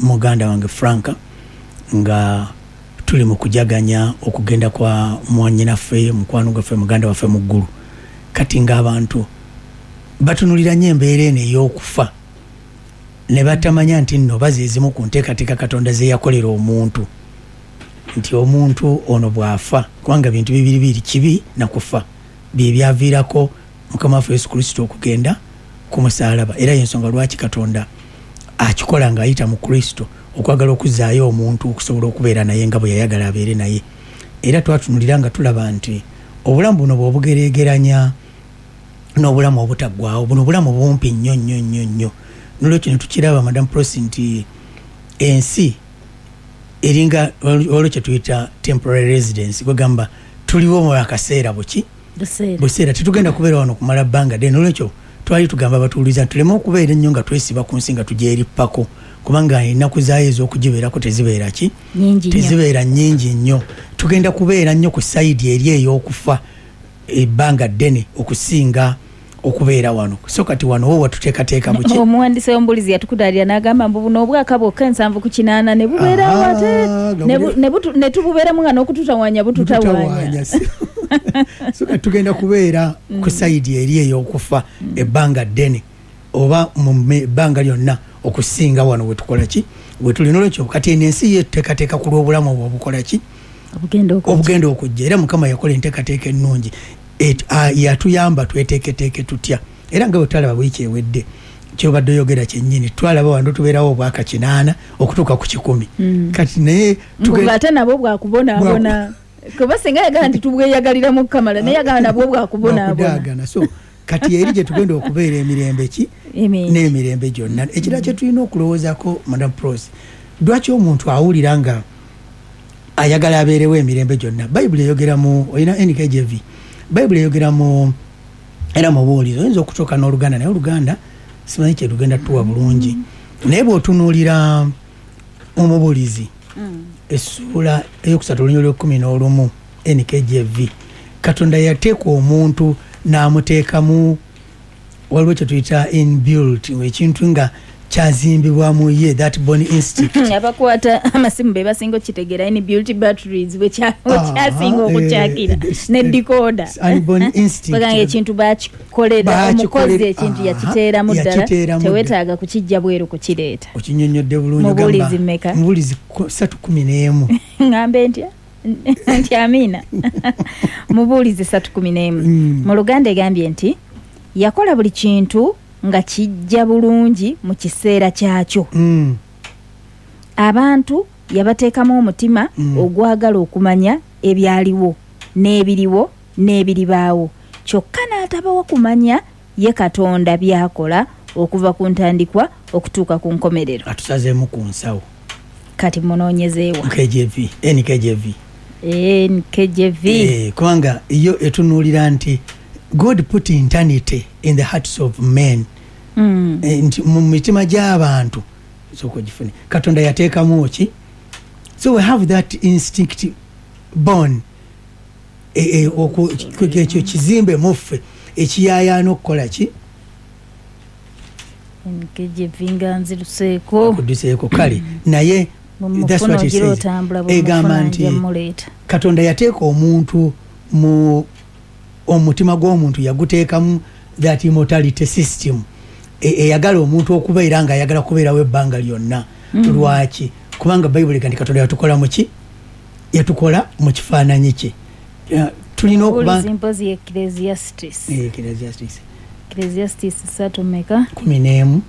muganda wange Franka nga tuli mu kujaganya okugenda kwa mwanyinaffe mukwano gwaffe muganda waffe mu ggulu kati ng'abantu batunulira nnyo embeera eno ey'okufa ne batamanya nti nno bazeezimu ku nteekateeka Katonda ze yakolera omuntu nti omuntu ono bw'afa kubanga bintu bibiri kibi na kufa bye byaviirako Mukama waffe Yesu Kristo okugenda ku musaalaba era y'ensonga lwaki Katonda akikola ng'ayita mu Kristo okwagala okuzaayo omuntu okusobola okubeera naye nga bwe yayagala abeere naye era twatunulira nga tulaba nti obulamu buno bw'obugereegeranya n'obulamu obutaggwaawo buno obulamu bumpi nnyo nolwekyo ne tukiraba Madam Prosi nti ensi eringa olwo kye tuyita temporary residence kwegamba tuliwo mu akaseera buseera tetugenda kubeera wano kumala bbanga ddene olwekyo twali tugamba abatuuliza tuleme okubeera ennyo nga twesiba ku nsi nga tugyerippako kubanga ennaku zaayo ez'okugibeerako tezibeera nnyingi nnyo tugenda kubeera nnyo ku sayidi eri ey'okufa ebbanga ddene okusinga okubeera wano so kati wano wo watuteekateeka muki omuwandiisi w'ombulizi yatukudaalira n'agamba mbu buno obwaka bwokka 7-8 ne bubeerawo ate ne tububeeramu nga n'okututawanya bututawanya so kati tugenda kubeera ku sayidi eri ey'okufa ebbanga ddene oba mu bbanga lyonna okusinga wano wetukola ki wetulina olwekyo kati ensi yetuteekateeka ku lw'obulamu obwo obukola ki obugenda okujja era Mukama yakola enteekateeka ennungi yatuyamba tweteeketeeke tutya era nga bwe twalaba wiiki ewedde kyobadde oyogera kyennyini twalaba wano tubeerawo obwaka 8 okutuuka ku 10 kati naye ate nabwo bwakubonaabona kuba singa yagala nti tubweyagalira mu Kamala naye yagala nabwo bwakubonaabona so kati eri gye tugenda okubeera emirembe ki n'emirembe gyonna ekirala kye tulina okulowoozako Madam Prosi lwaki omuntu awulira nga ayagala abeerewo emirembe gyonna Bayibuli eyogera mu olina NKJV Bayibuli eyogera mu era mu buwulizo oyinza okutuuka n'Oluganda naye Oluganda simanyi kye lugenda tuwa bulungi naye bw'otunuulira omubulizi essuula eyokusatu olunyolo 11 NKJV Katonda yateeka omuntu n'amuteekamu waliwo kye tuyita inbuilt ekintu nga kyazimbibwa mu ye that born instinct abakwata amasimu be basinga okitegeera inbuilt batteries kyasinga okukyakira ne decoder born instinct baganga ekintu bakikolera omukozi ekintu yakiteeramu ddala tewetaaga kukijja bweru kukireeta okinyonnyodde bulungi mubulizi 3:11 ngambe ntya nti Amina mubuulizi 3:11 mu Luganda egambye nti yakola buli kintu nga kijja bulungi mu kiseera kyakyo abantu yabateekamu omutima ogwagala okumanya ebyaliwo n'ebiriwo n'ebiribaawo kyokka n'atabawa kumanya ye Katonda byakola okuva ku ntandikwa okutuuka ku nkomerero atusazeemu ku nsawo kati munoonyezeewa NKJV kubanga yo etunuulira nti God put eternity in the hearts of men nti mu mitima gy'abantu sokogifune Katonda yateekamu ki so we have that instinct born ekyo kizimbe muffe ekiyayaana okukola ki NKJV nga nziruseeko okuduseeko kale naye that's what he says egamba nti Katonda yateeka omuntu mu omutima gw'omuntu yaguteekamu that immortality system eyagala omuntu okubeera nga ayagala kubeerawo ebbanga lyonna lwaki kubanga Bayibuli kandi Katonda yatukola mu ki yatukola mu kifaananyi kye tulina okuba Ecclesiastes 3:11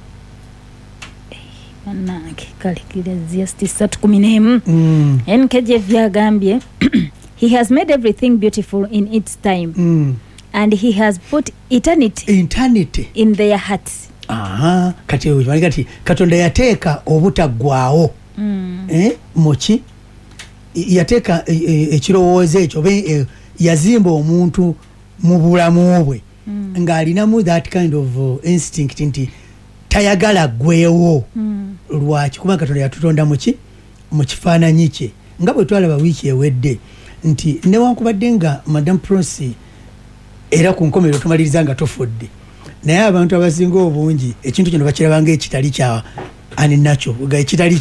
nange kale Ecclesiastes 3:11 NKJV agambye He has made everything beautiful in its time and he has put eternity in their hearts. Kati Katonda yateeka obutaggwaawo muki yateeka ekirowoozo ekyo yazimba omuntu mu bulamu bwe ng'alinamu that kind of instinct nti tayagala ggweewo lwaki kuba Katonda yatutonda muki mu kifaananyi kye nga bwe twalaba wiiki ewedde nti newankubadde nga Madam Prosi era ku nkomerero tumaliriza nga tofudde naye abantu abasinga obungi ekintu kino bakirabanga ekitali kya ani nakyo ekitali